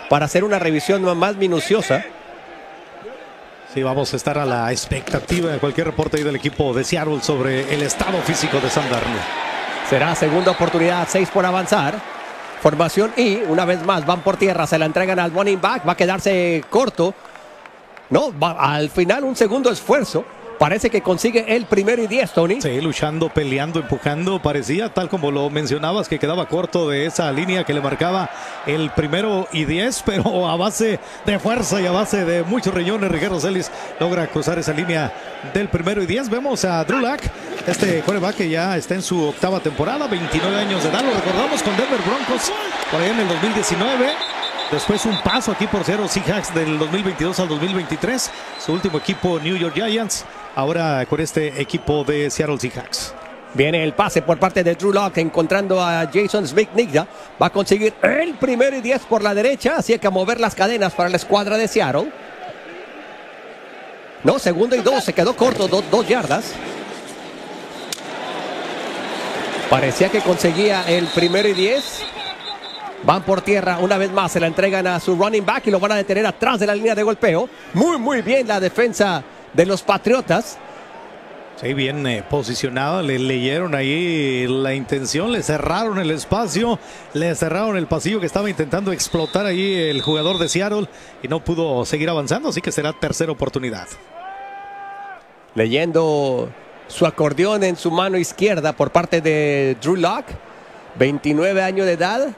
para hacer una revisión más minuciosa. Sí, vamos a estar a la expectativa de cualquier reporte ahí del equipo de Seattle sobre el estado físico de Sam Darnold. Será segunda oportunidad, 6 por avanzar. Formación y una vez más van por tierra, se la entregan al running back, va a quedarse corto. No, al final un segundo esfuerzo. Parece que consigue el 1º y 10, Tony. Sí, luchando, peleando, empujando. Parecía, tal como lo mencionabas, que quedaba corto de esa línea que le marcaba el 1º y 10, pero a base de fuerza y a base de muchos riñones, Ricardo Celis logra cruzar esa línea del 1º y 10. Vemos a Drew Lock, este quarterback que ya está en su 8ª temporada, 29 años de edad. Lo recordamos con Denver Broncos por ahí en el 2019. Después un paso aquí por Seattle Seahawks del 2022 al 2023. Su último equipo, New York Giants. Ahora con este equipo de Seattle Seahawks. Viene el pase por parte de Drew Lock, encontrando a Jason Smith-Njigba. Va a conseguir el 1º y 10 por la derecha. Así que a mover las cadenas para la escuadra de Seattle. No, 2º y 2. Se quedó corto, 2 yardas. Parecía que conseguía el 1º y 10. Van por tierra una vez más. Se la entregan a su running back y lo van a detener atrás de la línea de golpeo. Muy bien la defensa de los Patriotas. Sí, bien posicionado, le leyeron ahí la intención, le cerraron el espacio, le cerraron el pasillo que estaba intentando explotar ahí el jugador de Seattle y no pudo seguir avanzando, así que será tercera oportunidad. Leyendo su acordeón en su mano izquierda por parte de Drew Lock, 29 años de edad.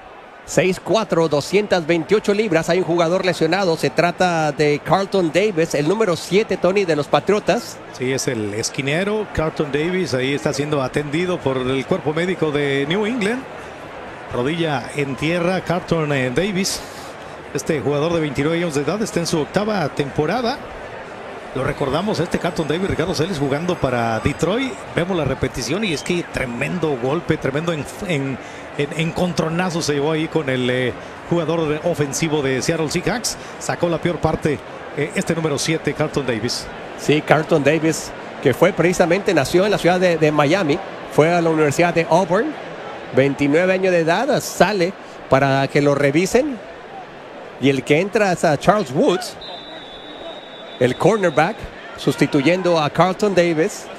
6'4", 228 libras. Hay un jugador lesionado. Se trata de Carlton Davis, el número 7, Tony, de los Patriotas. Sí, es el esquinero Carlton Davis. Ahí está siendo atendido por el cuerpo médico de New England. Rodilla en tierra, Carlton Davis. Este jugador de 29 años de edad está en su 8ª temporada. Lo recordamos, este Carlton Davis, Ricardo Celis, jugando para Detroit. Vemos la repetición y es que tremendo golpe, tremendo encontronazo se llevó ahí con el jugador ofensivo de Seattle Seahawks. Sacó la peor parte este número 7, Carlton Davis. Sí, Carlton Davis, que nació en la ciudad de Miami. Fue a la Universidad de Auburn. 29 años de edad, sale para que lo revisen. Y el que entra es a Charles Woods, el cornerback, sustituyendo a Carlton Davis.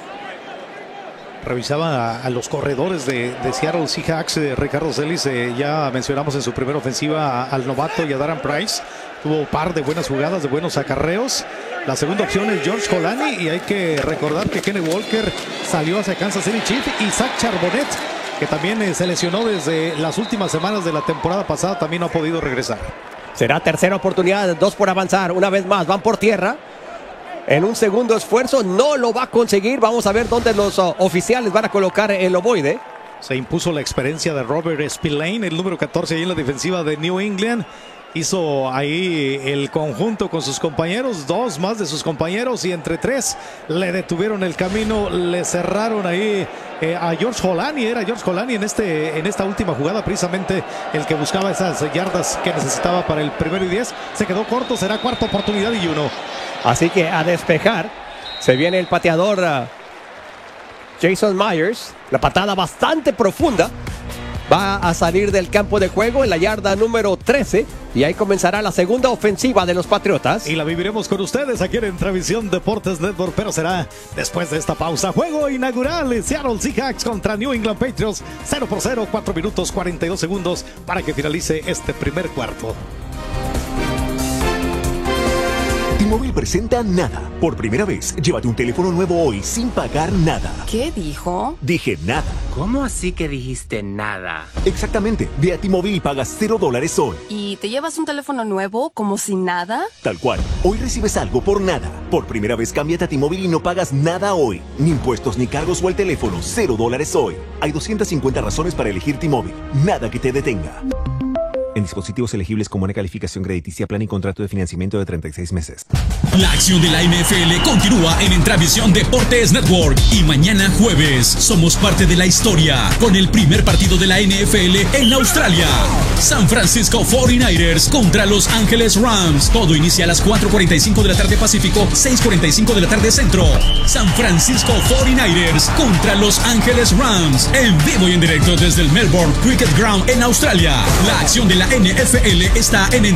Revisaba a los corredores de Seattle Seahawks, Ricardo Celis. Ya mencionamos en su primera ofensiva al novato y a Darren Price. Tuvo un par de buenas jugadas, de buenos acarreos. La segunda opción es George Holani, y hay que recordar que Kenny Walker salió hacia Kansas City Chiefs, y Zach Charbonnet, que también se lesionó desde las últimas semanas de la temporada pasada, también no ha podido regresar. Será tercera oportunidad, 2 por avanzar. Una vez más, van por tierra. En un segundo esfuerzo, no lo va a conseguir. Vamos a ver dónde los oficiales van a colocar el ovoide. Se impuso la experiencia de Robert Spillane, el número 14 ahí en la defensiva de New England. Hizo ahí el conjunto con sus compañeros, 2 más de sus compañeros, y entre 3 le detuvieron el camino, le cerraron ahí a George Holani. Era George Holani en esta última jugada, precisamente el que buscaba esas yardas que necesitaba para el 1º y 10. Se quedó corto, será cuarta oportunidad y 1. Así que a despejar, se viene el pateador Jason Myers. La patada bastante profunda. Va a salir del campo de juego en la yarda número 13. Y ahí comenzará la segunda ofensiva de los Patriotas. Y la viviremos con ustedes aquí en Travisión Deportes Network, pero será después de esta pausa. Juego inaugural, Seattle Seahawks contra New England Patriots. 0-0, 4 minutos 42 segundos para que finalice este primer cuarto. T-Mobile presenta Nada. Por primera vez, llévate un teléfono nuevo hoy sin pagar nada. ¿Qué dijo? Dije nada. ¿Cómo así que dijiste nada? Exactamente. Ve a T-Mobile y pagas $0 hoy. ¿Y te llevas un teléfono nuevo como si nada? Tal cual. Hoy recibes algo por nada. Por primera vez, cámbiate a T-Mobile y no pagas nada hoy. Ni impuestos, ni cargos o el teléfono. $0 hoy. Hay 250 razones para elegir T-Mobile. Nada que te detenga. En dispositivos elegibles con buena calificación crediticia, plan y contrato de financiamiento de 36 meses. La acción de la NFL continúa en Entravisión Deportes Network. Y mañana jueves somos parte de la historia con el primer partido de la NFL en Australia. San Francisco 49ers contra Los Ángeles Rams. Todo inicia a las 4:45 de la tarde Pacífico, 6:45 de la tarde Centro. San Francisco 49ers contra Los Ángeles Rams. En vivo y en directo desde el Melbourne Cricket Ground en Australia. La acción de la NFL está en